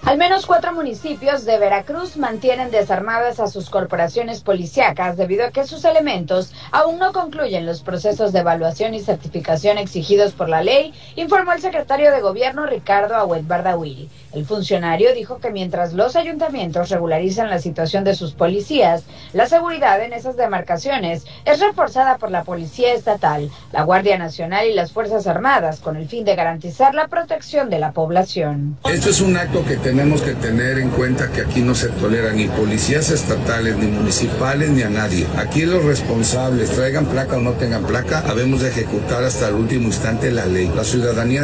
Al menos 4 municipios de Veracruz mantienen desarmadas a sus corporaciones policíacas debido a que sus elementos aún no concluyen los procesos de evaluación y certificación exigidos por la ley, informó el secretario de Gobierno Ricardo Agüed Bardawili. El funcionario dijo que mientras los ayuntamientos regularizan la situación de sus policías, la seguridad en esas demarcaciones es reforzada por la Policía Estatal, la Guardia Nacional y las Fuerzas Armadas con el fin de garantizar la protección de la población. Esto es un acto que tenemos que tener en cuenta que aquí no se tolera ni policías estatales, ni municipales, ni a nadie. Aquí los responsables, traigan placa o no tengan placa, habemos de ejecutar hasta el último instante la ley. La ciudadanía